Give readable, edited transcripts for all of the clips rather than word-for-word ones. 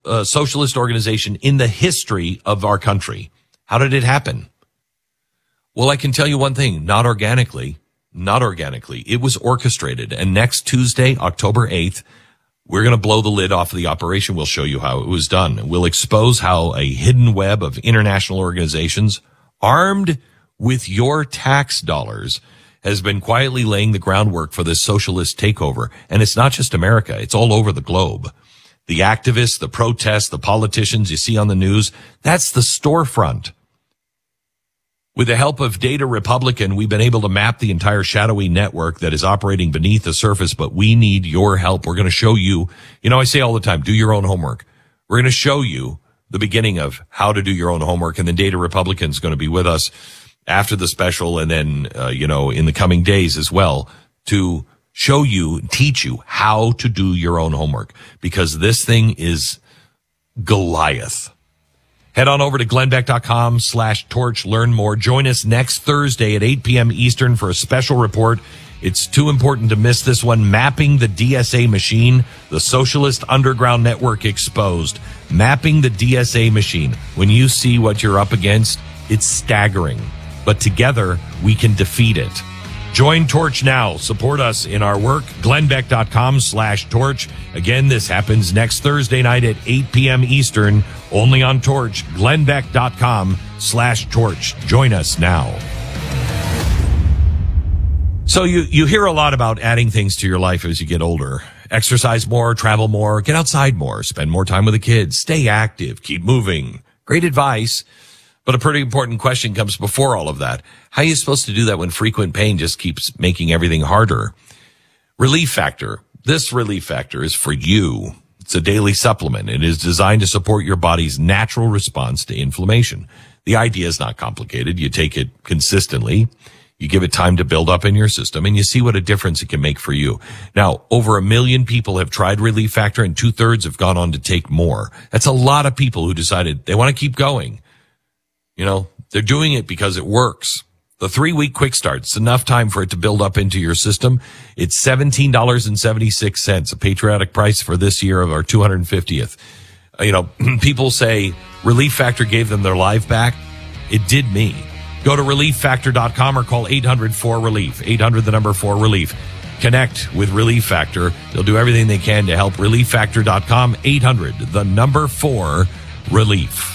socialist organization in the history of our country. How did it happen? Well, I can tell you one thing, not organically. It was orchestrated. And next Tuesday, October 8th, we're going to blow the lid off of the operation. We'll show you how it was done. We'll expose how a hidden web of international organizations armed with your tax dollars has been quietly laying the groundwork for this socialist takeover. And it's not just America. It's all over the globe. The activists, the protests, the politicians you see on the news, that's the storefront. With the help of Data Republican, we've been able to map the entire shadowy network that is operating beneath the surface, but we need your help. We're going to show you, I say all the time, do your own homework. We're going to show you the beginning of how to do your own homework, and then Data Republican's going to be with us after the special and then, in the coming days as well to show you, teach you how to do your own homework, because this thing is Goliath. Head on over to glennbeck.com/torch. Learn more. Join us next Thursday at 8 p.m. Eastern for a special report. It's too important to miss this one. Mapping the DSA machine, the Socialist Underground Network exposed. Mapping the DSA machine. When you see what you're up against, it's staggering. But together, we can defeat it. Join Torch now. Support us in our work. glennbeck.com/torch. Again, this happens next Thursday night at 8 p.m. Eastern, only on Torch. glennbeck.com/torch. Join us now. So you hear a lot about adding things to your life as you get older. Exercise more, travel more, get outside more, spend more time with the kids, stay active, keep moving. Great advice. But a pretty important question comes before all of that. How are you supposed to do that when frequent pain just keeps making everything harder? Relief Factor. This Relief Factor is for you. It's a daily supplement. It is designed to support your body's natural response to inflammation. The idea is not complicated. You take it consistently. You give it time to build up in your system, and you see what a difference it can make for you. Now, over 1 million people have tried Relief Factor, and 2/3 have gone on to take more. That's a lot of people who decided they want to keep going. They're doing it because it works. The 3-week quick start, it's enough time for it to build up into your system. It's $17.76, a patriotic price for this year of our 250th. People say Relief Factor gave them their life back. It did me. Go to relieffactor.com or call 800-4RELIEF, 800-4RELIEF. Connect with Relief Factor. They'll do everything they can to help. relieffactor.com, 800-4RELIEF.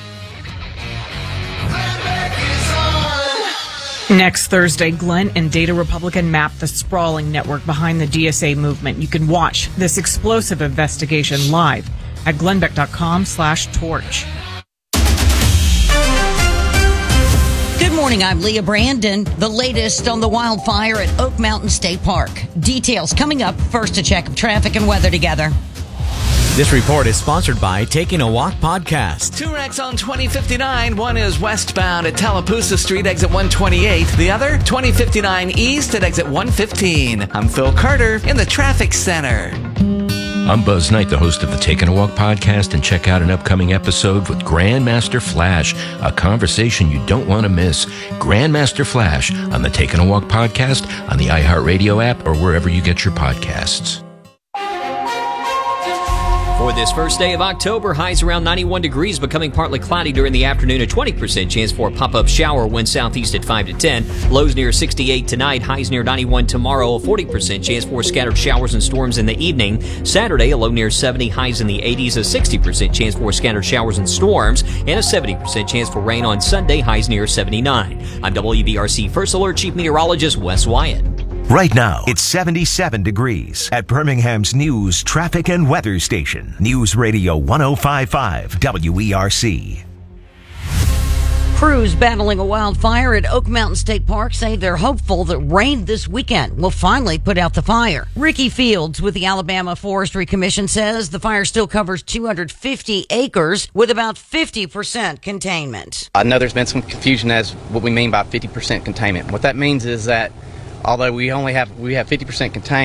Next Thursday, Glenn and Data Republican map the sprawling network behind the DSA movement. You can watch this explosive investigation live at glennbeck.com/torch. Good morning, I'm Leah Brandon. The latest on the wildfire at Oak Mountain State Park. Details coming up. First, a check of traffic and weather together. This report is sponsored by Taking a Walk Podcast. 2 wrecks on 2059. One is westbound at Tallapoosa Street, exit 128. The other, 2059 east at exit 115. I'm Phil Carter in the traffic center. I'm Buzz Knight, the host of the Taking a Walk podcast, and check out an upcoming episode with Grandmaster Flash, a conversation you don't want to miss. Grandmaster Flash on the Taking a Walk podcast, on the iHeartRadio app, or wherever you get your podcasts. For this first day of October, highs around 91 degrees, becoming partly cloudy during the afternoon. A 20% chance for a pop-up shower, wind southeast at 5 to 10. Lows near 68 tonight, highs near 91 tomorrow. A 40% chance for scattered showers and storms in the evening. Saturday, a low near 70, highs in the 80s. A 60% chance for scattered showers and storms, and a 70% chance for rain on Sunday, highs near 79. I'm WBRC First Alert Chief Meteorologist Wes Wyatt. Right now, it's 77 degrees at Birmingham's news, traffic, and weather station. News Radio 105.5 WERC. Crews battling a wildfire at Oak Mountain State Park say they're hopeful that rain this weekend will finally put out the fire. Ricky Fields with the Alabama Forestry Commission says the fire still covers 250 acres with about 50% containment. I know there's been some confusion as what we mean by 50% containment. What that means is that although we have 50% contained,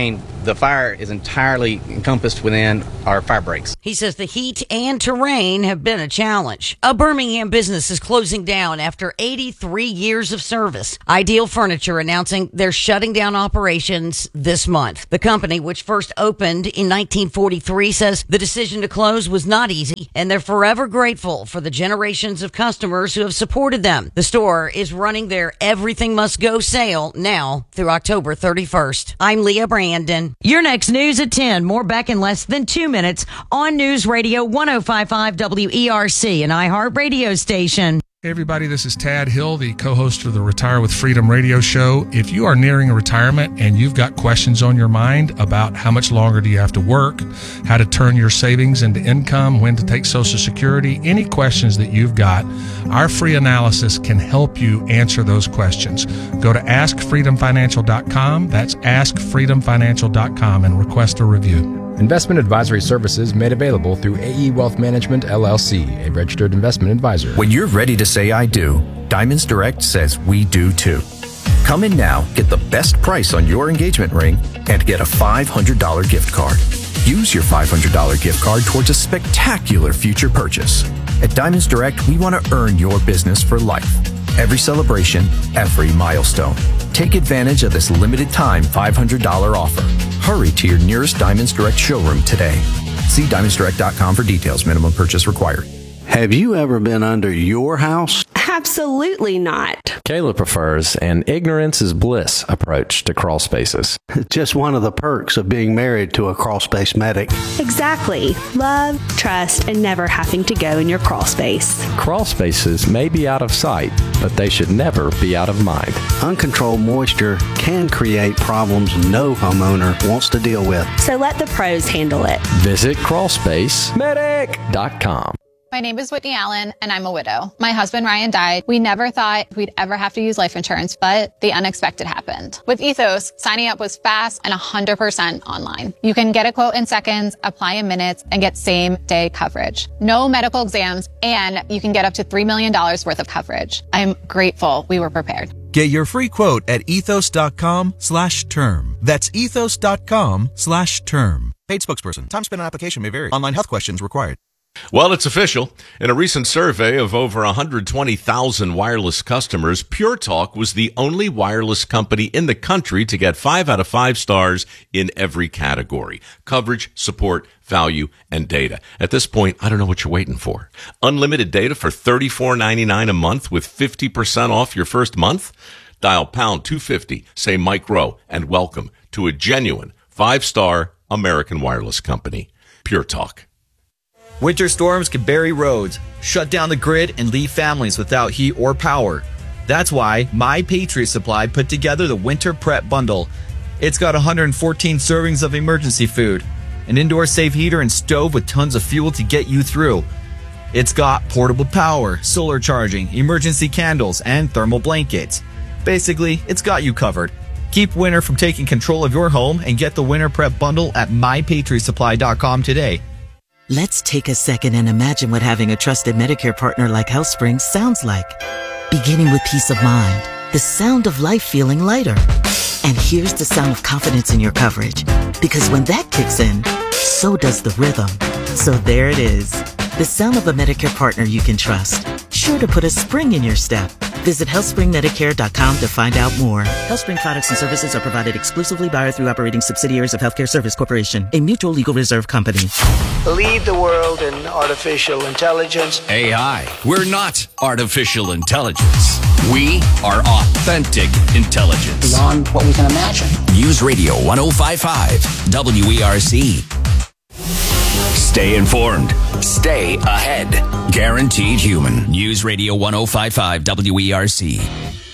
The fire is entirely encompassed within our fire breaks. He says the heat and terrain have been a challenge. A Birmingham business is closing down after 83 years of service. Ideal Furniture announcing they're shutting down operations this month. The company, which first opened in 1943, says the decision to close was not easy, and they're forever grateful for the generations of customers who have supported them. The store is running their Everything Must Go sale now through October 31st. I'm Leah Brandon. Your next news at 10. More back in less than 2 minutes on News Radio 105.5 WERC, an iHeart radio station. Hey everybody, this is Tad Hill, the co-host of the Retire with Freedom radio show. If you are nearing a retirement and you've got questions on your mind about how much longer do you have to work, how to turn your savings into income, when to take Social Security, any questions that you've got, our free analysis can help you answer those questions. Go to AskFreedomFinancial.com. That's AskFreedomFinancial.com and request a review. Investment advisory services made available through AE Wealth Management, LLC, a registered investment advisor. When you're ready to say I do, Diamonds Direct says we do too. Come in now, get the best price on your engagement ring, and get a $500 gift card. Use your $500 gift card towards a spectacular future purchase. At Diamonds Direct, we want to earn your business for life. Every celebration, every milestone. Take advantage of this limited time $500 offer. Hurry to your nearest Diamonds Direct showroom today. See diamondsdirect.com for details. Minimum purchase required. Have you ever been under your house? Absolutely not. Kayla prefers an ignorance is bliss approach to crawl spaces. It's just one of the perks of being married to a crawl space medic. Exactly. Love, trust, and never having to go in your crawl space. Crawl spaces may be out of sight, but they should never be out of mind. Uncontrolled moisture can create problems no homeowner wants to deal with. So let the pros handle it. Visit crawlspacemedic.com. My name is Whitney Allen, and I'm a widow. My husband, Ryan, died. We never thought we'd ever have to use life insurance, but the unexpected happened. With Ethos, signing up was fast and 100% online. You can get a quote in seconds, apply in minutes, and get same-day coverage. No medical exams, and you can get up to $3 million worth of coverage. I'm grateful we were prepared. Get your free quote at ethos.com/term. That's ethos.com/term. Paid spokesperson. Time spent on application may vary. Online health questions required. Well, it's official. In a recent survey of over 120,000 wireless customers, Pure Talk was the only wireless company in the country to get 5 out of 5 stars in every category: coverage, support, value, and data. At this point, I don't know what you're waiting for. Unlimited data for $34.99 a month with 50% off your first month? Dial pound 250, say Mike Rowe, and welcome to a genuine 5-star American wireless company. Pure Talk. Winter storms can bury roads, shut down the grid, and leave families without heat or power. That's why My Patriot Supply put together the Winter Prep Bundle. It's got 114 servings of emergency food, an indoor safe heater and stove with tons of fuel to get you through. It's got portable power, solar charging, emergency candles, and thermal blankets. Basically, it's got you covered. Keep winter from taking control of your home and get the Winter Prep Bundle at MyPatriotSupply.com today. Let's take a second and imagine what having a trusted Medicare partner like HealthSpring sounds like. Beginning with peace of mind, the sound of life feeling lighter. And here's the sound of confidence in your coverage. Because when that kicks in, so does the rhythm. So there it is. The sound of a Medicare partner you can trust. Sure to put a spring in your step. Visit HealthSpringMedicare.com to find out more. HealthSpring products and services are provided exclusively by or through operating subsidiaries of Healthcare Service Corporation, a mutual legal reserve company. Lead the world in artificial intelligence. AI. We're not artificial intelligence. We are authentic intelligence. Beyond what we can imagine. News Radio 105.5 WERC. Stay informed. Stay ahead. Guaranteed human. News Radio 105.5 WERC.